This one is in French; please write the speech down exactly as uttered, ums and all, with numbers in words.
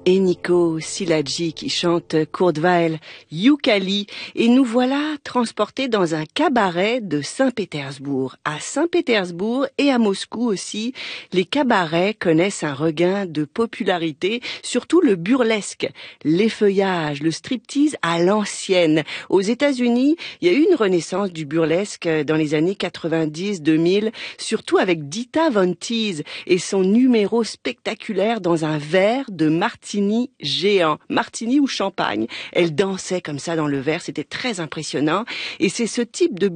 Eniko Szilágyi qui chante Kurt Weill, Youkali, et nous voilà transportés dans un cabaret de Saint-Pétersbourg. À Saint-Pétersbourg et à Moscou aussi, les cabarets connaissent un regain de popularité, surtout le burlesque, l'effeuillage, le striptease à l'ancienne. Aux États-Unis, il y a eu une renaissance du burlesque dans les années quatre-vingt-dix deux mille, surtout avec Dita Von Teese et son numéro spectaculaire dans un verre de martini géant, martini ou champagne. Elle dansait comme ça dans le verre, c'était très impressionnant. Et c'est ce type de